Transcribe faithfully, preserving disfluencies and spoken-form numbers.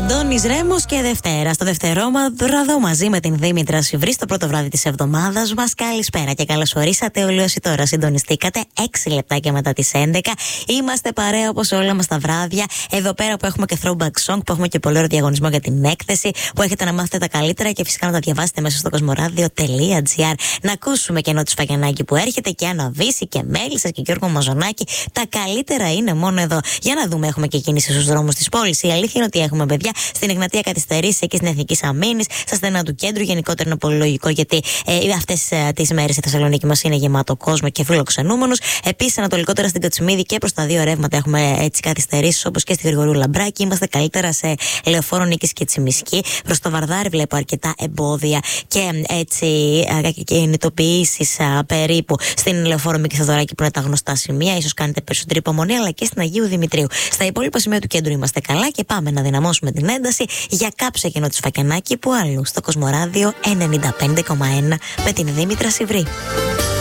Αντώνης Ρέμος και Δευτέρα. Στο δευτερόμαδο μαζί με την Δήμητρα Σιβρή στο πρώτο βράδυ της εβδομάδας μας. Καλησπέρα και καλώς ορίσατε όλοι όσοι τώρα συντονιστήκατε. έξι λεπτάκια μετά τις έντεκα. Είμαστε παρέα όπως όλα μας τα βράδια. Εδώ πέρα που έχουμε και throwback song, που έχουμε και πολύ ωραίο διαγωνισμό για την έκθεση, που έχετε να μάθετε τα καλύτερα και φυσικά να τα διαβάσετε μέσα στο κοσμοράδιο τελεία τζι άρ. Να ακούσουμε και ενώ του Φαγιανάκη που έρχεται και Άννα Βύση και Μέλισσας και Γιώργο Μαζονάκη. Τα καλύτερα είναι μόνο εδώ. Για να δούμε, έχουμε και κίνηση στους δρόμους της πόλης. Η αλήθεια είναι ότι έχουμε, παιδιά, στην Εγνατία καθυστερήσεις, εκεί στην Εθνική Αμήνης, στα στενά του κέντρου. Γενικότερα είναι πολύ λογικό, γιατί ε, αυτές ε, τις μέρες η Θεσσαλονίκη μας είναι γεμάτο κόσμο και φιλοξενούμενους. Επίσης, ανατολικότερα στην Κατσιμίδη και προς τα δύο ρεύματα έχουμε έτσι καθυστερήσεις, όπως και στη Γρηγορίου Λαμπράκη. Είμαστε καλύτερα σε Λεωφόρο Νίκης και Τσιμισκή. Προς το Βαρδάρι βλέπω αρκετά εμπόδια και έτσι κινητοποιήσεις περίπου στην Λεωφόρο Μίκη Θεοδωράκη, που είναι τα γνωστά σημεία. Ίσως κάνετε περισσότερη υπομονή, αλλά και στην Αγίου Δημητρίου. Στα υπόλοιπα σημεία του κέντρου είμαστε καλά και πάμε να δυναμώσουμε την ένταση για κάψε και ενώ του Φακιανάκη που αλλού στο Κοσμοράδιο ενενήντα πέντε κόμμα ένα με την Δήμητρα Σιβρή.